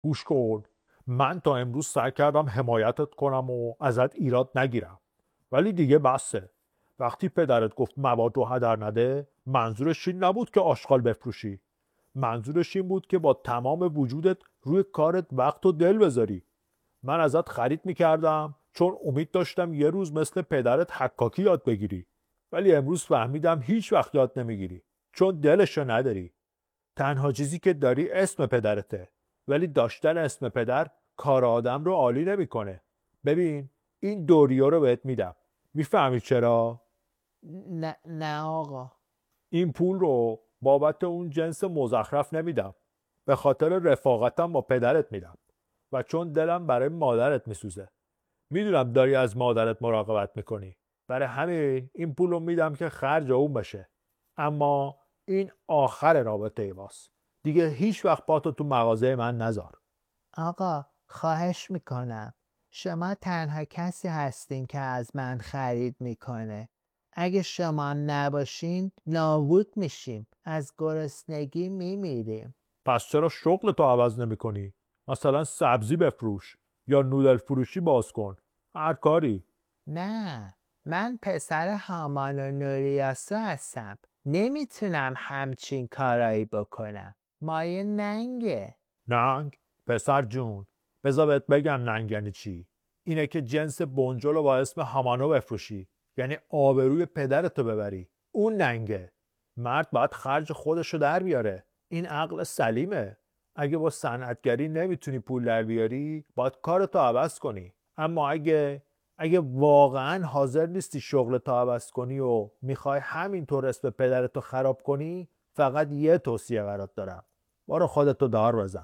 گوش کن. من تا امروز سعی کردم حمایتت کنم و ازت ایراد نگیرم، ولی دیگه بسه. وقتی پدرت گفت مواد رو هدر نده، منظورش این نبود که آشغال بفروشی. منظورش این بود که با تمام وجودت روی کارت وقت و دل بذاری. من ازت خرید میکردم چون امید داشتم یه روز مثل پدرت حکاکی یاد بگیری، ولی امروز فهمیدم هیچ وقت یاد نمیگیری چون دلشو نداری. تنها چیزی که داری اسم پدرته، ولی داشتن اسم پدر کار آدم رو عالی نمیکنه. ببین، این دوریو رو بهت میدم. میفهمی چرا؟ نه نه آقا. این پول رو بابت اون جنس مزخرف نمیدم. به خاطر رفاقتم با پدرت میدم و چون دلم برای مادرت میسوزه. میدونم داری از مادرت مراقبت میکنی، برای همین این پول رو میدم که خرج اون بشه. اما این آخر رابطه ای ماست. دیگه هیچ وقت پاتو تو مغازه من نذار. آقا خواهش میکنم، شما تنها کسی هستین که از من خرید میکنه. اگه شما نباشین نابود میشیم، از گرسنگی میمیریم. پس چرا شغل تو عوض نمیکنی؟ مثلا سبزی بفروش یا نودل فروشی باز کن. هر کاری. نه، من پسر هامان و نوریاسو هستم، نمیتونم همچین کارایی بکنم. مایه ننگه. ننگ؟ پسر جون، بذار بهت بگم ننگ یعنی چی. اینه که جنس بنجل رو با اسم همانو بفروشی، یعنی آبروی پدرتو ببری. اون ننگه. مرد باید خرج خودشو در بیاره. این عقل سلیمه. اگه با صنعتگری نمیتونی پول در بیاری، باید کارتو عوض کنی. اما اگه واقعا حاضر نیستی شغلتو عوض کنی و میخوای همینطور اسم پدرتو خراب کنی، فقط یه توصیه برات دارم. برو خودتو دار بزن.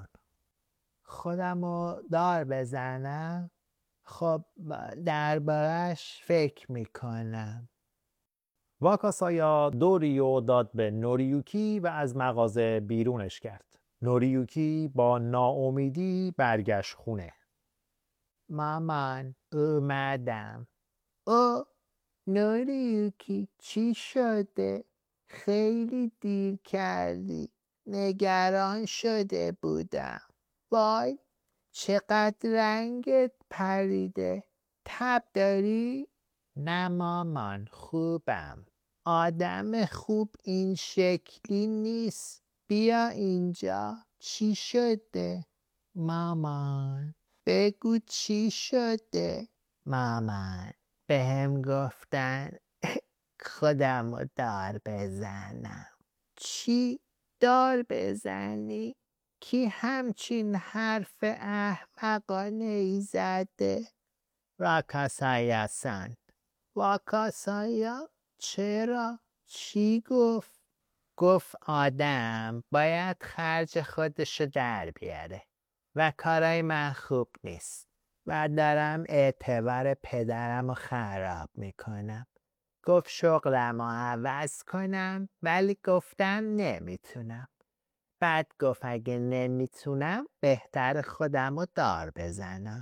خودمو دار بزنم؟ خب دربارش فکر میکنم. واکاسایا دوریو داد به نوریوکی و از مغازه بیرونش کرد. نوریوکی با ناامیدی برگشت خونه. مامان اومدم. او نوریوکی چی شده؟ خیلی دیر کردی، نگران شده بودم. وای چقدر رنگت پریده، تب داری؟ نه مامان خوبم، آدم خوب این شکلی نیست. بیا اینجا، چی شده؟ مامان بگو چی شده؟ مامان بهم گفتن خودم رو دار بزنم. چی دار بزنی؟ کی همچین حرف احمقانه ای زده؟ راکاسایا سن. واکاسایا؟ چرا؟ چی گفت؟ گفت آدم باید خرج خودشو در بیاره و کارای من خوب نیست و دارم اعتبار پدرم رو خراب میکنم. گفت شغلم رو عوض کنم، ولی گفتم نمیتونم. بعد گفت اگه نمیتونم بهتر خودم رو دار بزنم.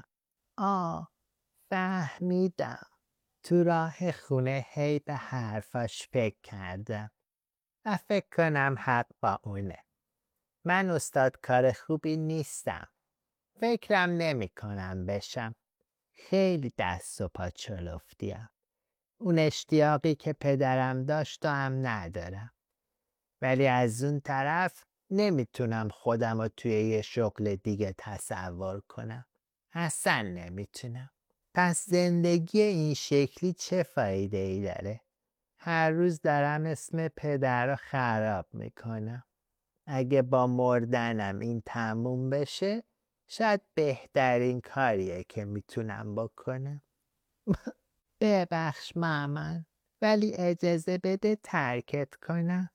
فهمیدم. تو راه خونه هی به حرفاش فکر کردم و فکر کنم حق با اونه. من استاد کار خوبی نیستم، فکرم نمی کنم بشم. خیلی دست و پا چلفتیم. اون اشتیاقی که پدرم داشت و هم ندارم. ولی از اون طرف نمیتونم خودم رو توی یه شغل دیگه تصور کنم. اصلا نمیتونم. پس زندگی این شکلی چه فایده ای داره؟ هر روز دارم اسم پدر رو خراب میکنم. اگه با مردنم این تموم بشه، شاید بهترین کاریه که میتونم بکنم. ببخش مامان، ولی اجازه بده ترکت کنم.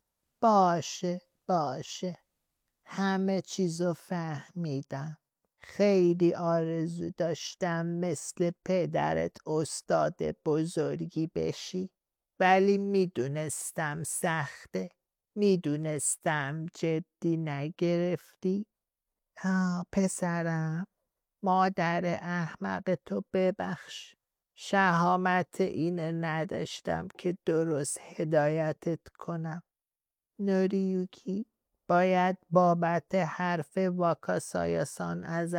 باشه. همه چیزو فهمیدم. خیلی آرزو داشتم مثل پدرت استاد بزرگی بشی، ولی میدونستم سخته. میدونستم جدی نگرفتی. پسرم، مادر احمق تو ببخش. شهامت اینه نداشتم که درست هدایتت کنم. نوریوکی باید بابت حرف واکاسایاسان از